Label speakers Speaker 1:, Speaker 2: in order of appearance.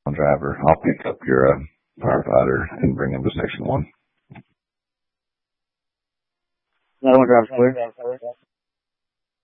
Speaker 1: driver. I'll pick up your firefighter and bring him to Station 1.
Speaker 2: Another one drives clear.